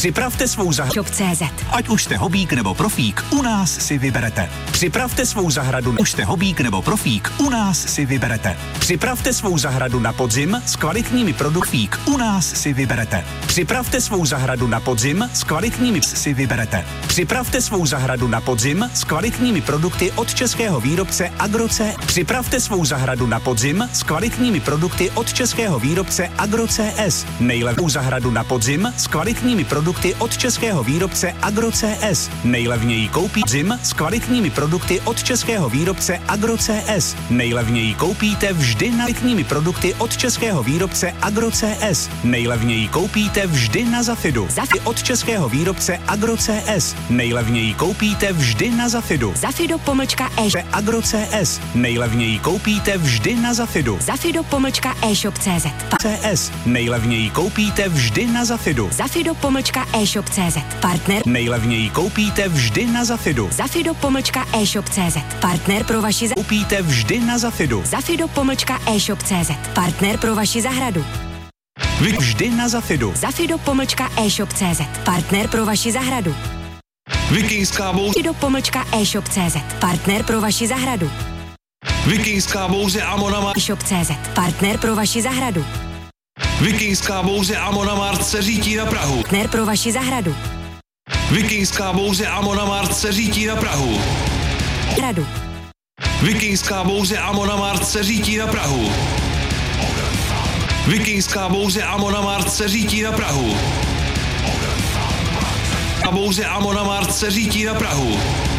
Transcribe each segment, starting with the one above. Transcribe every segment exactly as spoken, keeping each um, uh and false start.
Připravte svou zahradu. shop tečka cé zet. Ať už jste hobík nebo profík, u nás si vyberete. Připravte svou zahradu. Už jste hobík nebo profík, u nás si vyberete. Připravte svou zahradu na podzim s kvalitními produkty. U nás si vyberete. Připravte svou zahradu na podzim s kvalitními si vyberete. Připravte svou zahradu na podzim s kvalitními produkty od českého výrobce Agroce. Připravte svou zahradu na podzim s kvalitními produkty od českého výrobce Agro C S. Nejlevnější zahradu na podzim s kvalitními produkty od českého výrobce Agro C S. Nejlevněji koupí zim s kvalitními produkty od českého výrobce Agro C S. Nejlevněji koupíte vždy na kvalitními produkty od českého výrobce Agro C S. Nejlevněji koupíte vždy na Zafidu. Zafi od českého výrobce Agro C S. Nejlevněji koupíte vždy na Zafidu. Zafido pomlčka e Agro C S. Nejlevněji koupíte vždy na Zafidu. Zafido pomlčka e-shop tečka cé zet. C S. Nejlevněji koupíte vždy na Zafidu. Zafido pomlčka e-shop tečka cé zet. Partner. Nejlevněji koupíte vždy na Zafidu. Zafido pomlčka e-shop tečka cé zet. Partner pro vaši za... Koupíte vždy na Zafidu. Zafido pomlčka e-shop tečka cé zet. Partner pro vaši zahradu. Vy vždy na Zafidu. Zafido pomlčka e-shop tečka cé zet. Partner pro vaši zahradu. Vikingská bouře. Zafido pomlčka e-shop tečka cé zet. Partner pro vaši zahradu. Vikingská bouře Amonamart. e-shop tečka cé zet. Partner pro vaši zahradu. Vikingská bouře Amonamart se řítí na Prahu. Partner pro vaši zahradu. Vikingská bouře Amonamart se řítí na Prahu. Radu. Vikingská bouře Amonamart se řítí na Prahu. Vikingská bouře Amonamart se řítí na Prahu. A bouře Amonamart se řítí na Prahu.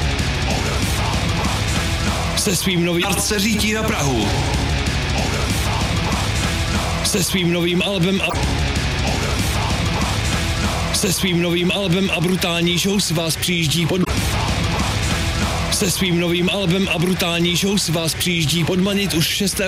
Se svým novým art se řítí na Prahu. Se svým novým albem a... Se svým novým albem a brutální show s vás přijíždí pod... Se svým novým albem a brutální show s vás přijíždí podmanit už šestého...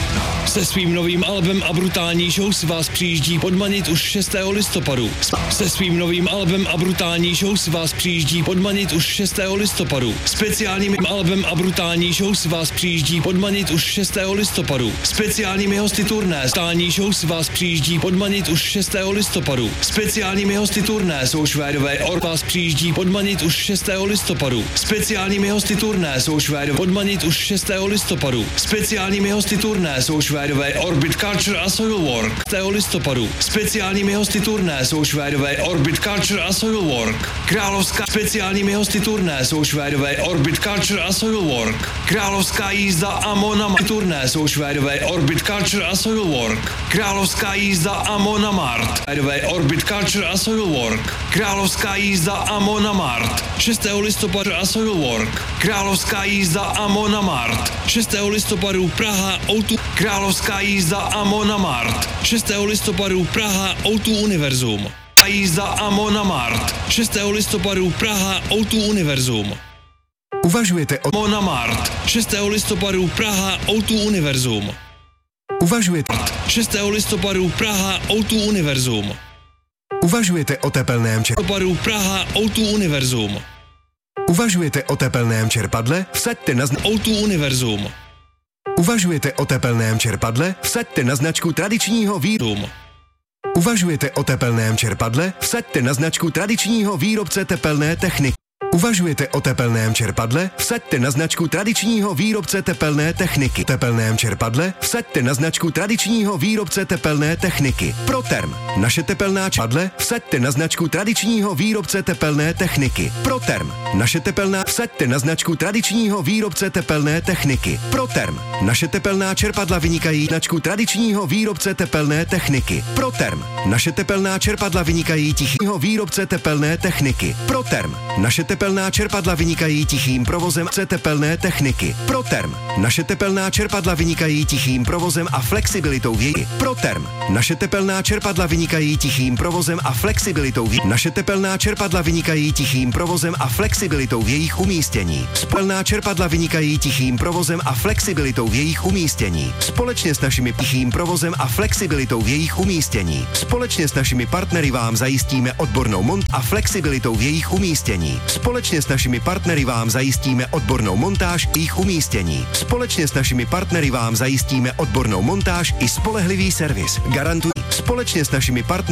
Se svým novým albem a brutální show s vás přijíždí podmanit už šestého listopadu. Se svým novým albem a brutální show s vás přijíždí podmanit už šestého listopadu. Speciálním albem a brutální show s vás přijíždí podmanit už šestého listopadu. Speciálními hosty turné brutální show s vás přijíždí podmanit už šestého listopadu. Speciálními hosty turné jsou Švédové Or vás přijíždí podmanit už šestého listopadu. Speciálními hosty turné jsou Švédové podmanit už šestého listopadu. Speciálními hosty turné jsou Švédové Orbit Culture a Soilwork šestého listopadu. Speciálními hosty turné jsou Švédové Orbit Culture a Soilwork. Královská speciálními hosty turné jsou Švédové Orbit Culture a Soilwork. Královská jízda Amonamart turné jsou Švédové Orbit Culture a Soilwork. Královská jízda Amonamart. Švédové Orbit Culture a Soilwork. Královská jízda Amonamart. šestého listopadu a Soilwork. Královská jízda Amonamart. šestého listopadu Praha Outu. Královská jízda Amonamart. šestého listopadu Praha Outu Univerzum. Jízda Amonamart. šestého listopadu Praha Outu Univerzum. Uvažujete o Amonamart. šestého listopadu Praha Outu Univerzum. Uvažujete šestého listopadu Praha Outu Univerzum. Uvažujete o tepelném čerpadle? Listopadu Praha Outu Univerzum. Uvažujete o tepelném čerpadle? Vsaďte na zna- Outu Univerzum. Uvažujete o tepelném čerpadle? Vsaďte na značku tradičního výrobce. Uvažujete o tepelném čerpadle? Vsaďte na značku tradičního výrobce tepelné techniky. Uvažujete o tepelném čerpadle? Vsaďte na značku tradičního výrobce tepelné techniky. Tepelném čerpadle? Vsaďte na značku tradičního výrobce tepelné techniky. Proterm. Naše tepelná čerpadle? Vsaďte na značku tradičního výrobce tepelné techniky. Proterm. Naše tepelná vsaďte na značku tradičního výrobce tepelné techniky. Proterm. Naše tepelná čerpadla vynikají značku tradičního výrobce tepelné techniky. Proterm. Naše tepelná čerpadla vynikají tichého výrobce tepelné techniky. Proterm. Naše tepelná čerpadla vynikají tichým provozem tepelné techniky. Proterm. Naše tepelná čerpadla vynikají tichým provozem a flexibilitou v jejich. Proterm. Naše tepelná čerpadla vynikají tichým provozem a flexibilitou v Naše tepelná čerpadla vynikají tichým provozem a flexibilitou v jejich umístění. Spolná čerpadla vynikají tichým provozem a flexibilitou v jejich umístění. Společně s našimi tichým provozem a flexibilitou v jejich umístění. Společně s našimi partnery vám zajistíme odbornou mont a flexibilitou v jejich umístění. Společně s našimi partnery vám zajistíme odbornou montáž i jejich umístění. Společně s našimi partnery vám zajistíme odbornou montáž i spolehlivý servis. Garantuji. Společně s našimi partnery